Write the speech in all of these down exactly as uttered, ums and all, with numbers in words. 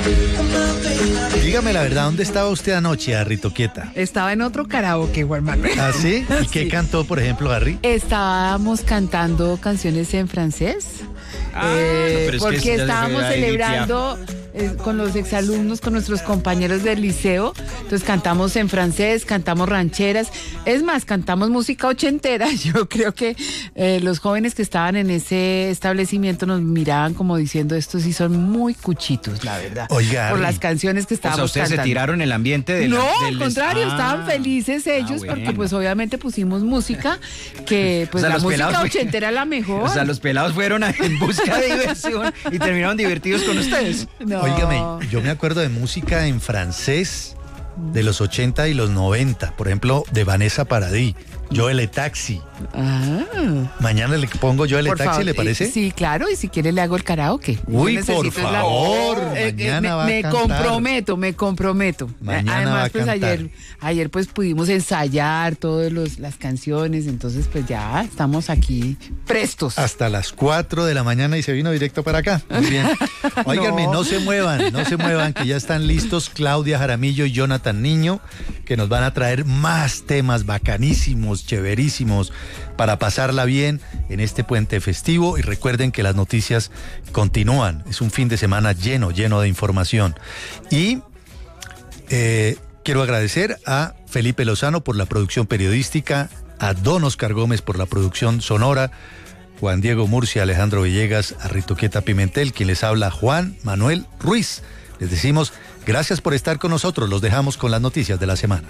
Dígame la verdad, ¿dónde estaba usted anoche, Harry Toquieta? Estaba en otro karaoke, Juan Manuel. ¿Ah, sí? ¿Y qué Sí. cantó, por ejemplo, Harry? Estábamos cantando canciones en francés. Ah, eh, no, pero es que porque eso ya se estábamos fue a celebrando eh, con los exalumnos, con nuestros compañeros del liceo. Entonces cantamos en francés, cantamos rancheras. Es más, cantamos música ochentera. Yo creo que eh, los jóvenes que estaban en ese establecimiento nos miraban como diciendo, estos sí son muy cuchitos, la verdad. Oiga, por Harry. las canciones que O sea, estábamos ustedes cantando. se tiraron el ambiente de la, No, del- al contrario, Ah, estaban felices ellos ah, porque bueno. pues obviamente pusimos música que pues O sea, la los música pelados fue- ochentera es la mejor. O sea, los pelados fueron a- en busca de diversión y terminaron divertidos con ustedes. No. Óigame, yo me acuerdo de música en francés de los ochenta y los noventa. Por ejemplo, de Vanessa Paradis, Yo el Taxi. Ah, Mañana le pongo Yo el por Taxi, favor. ¿le parece? Eh, Sí, claro, y si quiere le hago el karaoke. Uy, Yo necesito por es la- favor, Eh, eh, mañana me, va a me cantar. comprometo, me comprometo. Mañana Además, va a pues cantar. ayer, ayer pues pudimos ensayar todas las canciones, entonces pues ya estamos aquí prestos. Hasta las cuatro de la mañana y se vino directo para acá. Muy bien. Óiganme, no. No. no se muevan, no se muevan, que ya están listos Claudia Jaramillo y Jonathan Niño, que nos van a traer más temas bacanísimos, chéverísimos, para pasarla bien en este puente festivo. Y recuerden que las noticias continúan. Es un fin de semana lleno, lleno de información. Y eh, quiero agradecer a Felipe Lozano por la producción periodística, a Don Oscar Gómez por la producción sonora, Juan Diego Murcia, Alejandro Villegas, a Ritoqueta Pimentel, quien les habla, Juan Manuel Ruiz. Les decimos gracias por estar con nosotros. Los dejamos con las noticias de la semana.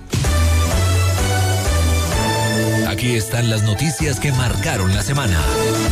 Aquí están las noticias que marcaron la semana.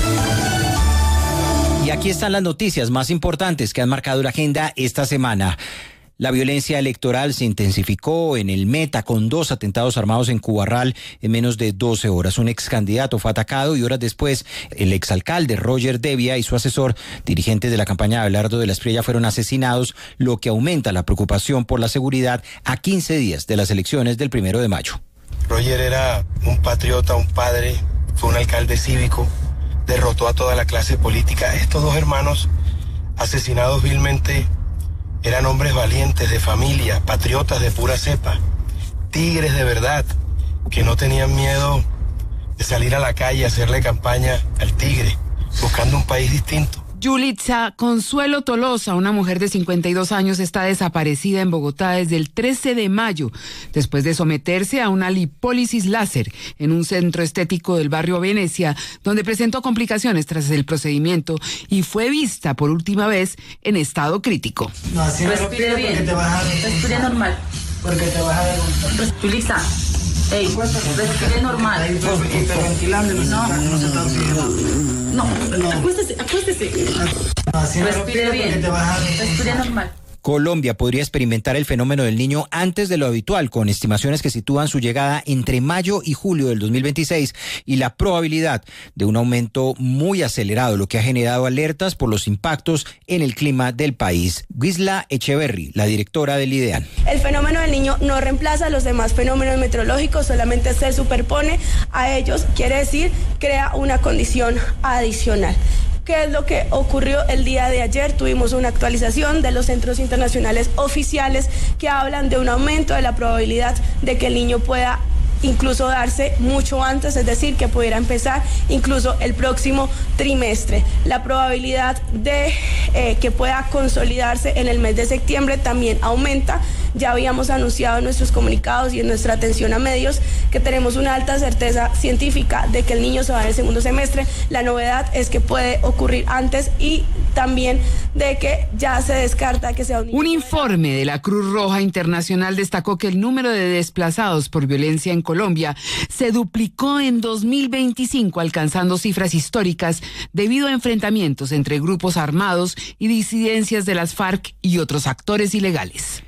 Y aquí están las noticias más importantes que han marcado la agenda esta semana. La violencia electoral se intensificó en el Meta con dos atentados armados en Cubarral en menos de doce horas. Un ex candidato fue atacado y horas después el exalcalde Roger Devia y su asesor, dirigentes de la campaña de Abelardo de la Espriella, fueron asesinados, lo que aumenta la preocupación por la seguridad a quince días de las elecciones del primero de mayo. Roger era un patriota, un padre, fue un alcalde cívico, derrotó a toda la clase política. Estos dos hermanos asesinados vilmente eran hombres valientes, de familia, patriotas de pura cepa, tigres de verdad, que no tenían miedo de salir a la calle a hacerle campaña al tigre, buscando un país distinto. Yulitza Consuelo Tolosa, una mujer de cincuenta y dos años, está desaparecida en Bogotá desde el trece de mayo, después de someterse a una lipólisis láser en un centro estético del barrio Venecia, donde presentó complicaciones tras el procedimiento y fue vista por última vez en estado crítico. No, así no lo Respire pido bien, porque te vas a respire normal. porque te vas a dar un... Yulitza, ey, respire normal. hiperventilando y no, no se está oxigenando. No, acuéstese, acuéstese. No, así no lo Respire pido porque bien, te vas a dar respire normal. Colombia podría experimentar el fenómeno del Niño antes de lo habitual, con estimaciones que sitúan su llegada entre mayo y julio del dos mil veintiséis y la probabilidad de un aumento muy acelerado, lo que ha generado alertas por los impactos en el clima del país. Gisla Echeverry, la directora del IDEAN. El fenómeno del Niño no reemplaza a los demás fenómenos meteorológicos, solamente se superpone a ellos, quiere decir, crea una condición adicional. ¿Qué es lo que ocurrió el día de ayer? Tuvimos una actualización de los centros internacionales oficiales que hablan de un aumento de la probabilidad de que el Niño pueda incluso darse mucho antes, es decir, que pudiera empezar incluso el próximo trimestre. La probabilidad de eh, que pueda consolidarse en el mes de septiembre también aumenta. Ya habíamos anunciado en nuestros comunicados y en nuestra atención a medios que tenemos una alta certeza científica de que el Niño se va en el segundo semestre. La novedad es que puede ocurrir antes y también de que ya se descarta que sea un niño. Un informe de la Cruz Roja Internacional destacó que el número de desplazados por violencia en Colombia se duplicó en dos mil veinticinco, alcanzando cifras históricas debido a enfrentamientos entre grupos armados y disidencias de las FARC y otros actores ilegales.